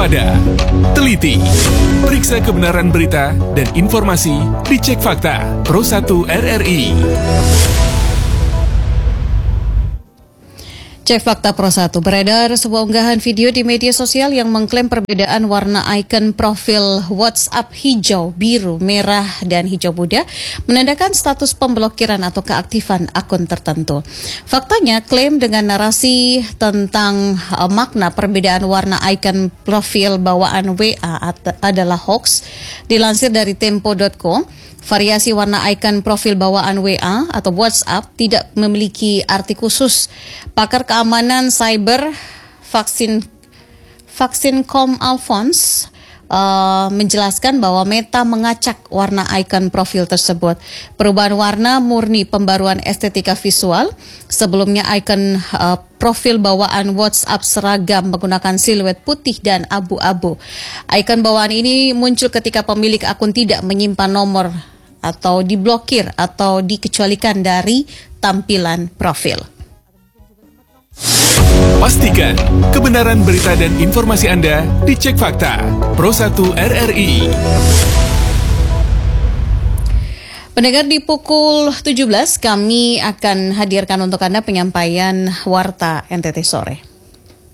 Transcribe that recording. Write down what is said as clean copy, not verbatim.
waspada, teliti, periksa kebenaran berita dan informasi di Cek Fakta Pro 1 RRI. Cek Fakta Pro 1, beredar sebuah unggahan video di media sosial yang mengklaim perbedaan warna ikon profil WhatsApp hijau, biru, merah, dan hijau muda menandakan status pemblokiran atau keaktifan akun tertentu. Faktanya, klaim dengan narasi tentang makna perbedaan warna ikon profil bawaan WA adalah hoax. Dilansir dari Tempo.co, variasi warna ikon profil bawaan WA atau WhatsApp tidak memiliki arti khusus. Pakar keamanan cyber Vaksincom Alphonse menjelaskan bahwa Meta mengacak warna ikon profil tersebut. Perubahan warna murni pembaruan estetika visual. Sebelumnya ikon profil bawaan WhatsApp seragam menggunakan siluet putih dan abu-abu. Ikon bawaan ini muncul ketika pemilik akun tidak menyimpan nomor atau diblokir atau dikecualikan dari tampilan profil. Pastikan kebenaran berita dan informasi Anda di Cek Fakta Pro 1 RRI. Pendengar, di pukul 17 kami akan hadirkan untuk Anda penyampaian Warta NTT Sore.